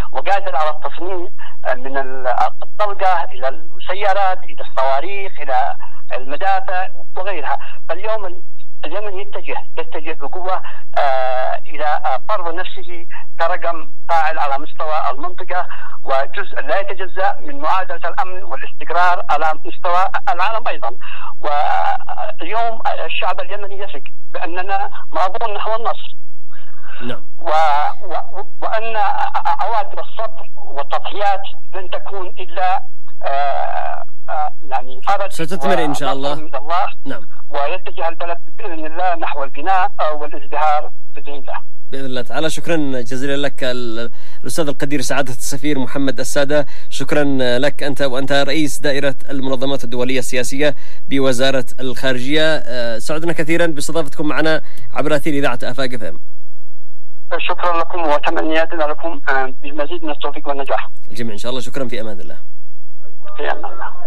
وقادر على التصنيع من الطلقة إلى المسيرات إلى الصواريخ إلى المدافع وغيرها. فاليوم اليمن يتجه بقوة إلى فرض نفسه كرقم فاعل على مستوى المنطقة، وجزء لا يتجزأ من معادلة الأمن والاستقرار على مستوى العالم أيضا. واليوم الشعب اليمني يثق بأننا ماضون نحو النصر. نعم. وأن عواقب الصبر والتضحيات لن تكون إلا يعني ستثمر إن شاء الله. الله. نعم. ويتجه البلد بإذن الله نحو البناء والازدهار بإذن الله. بإذن الله تعالى. شكرا جزيلا لك الأستاذ القدير سعادة السفير محمد السادة. شكرا لك أنت، وأنت رئيس دائرة المنظمات الدولية السياسية بوزارة الخارجية. سعدنا كثيرا باستضافتكم معنا عبر أثير إذاعة آفاق FM. شكرا لكم وتمنياتنا لكم بالمزيد من التوفيق والنجاح. الجميع إن شاء الله. شكرا، في أمان الله. في أمان الله.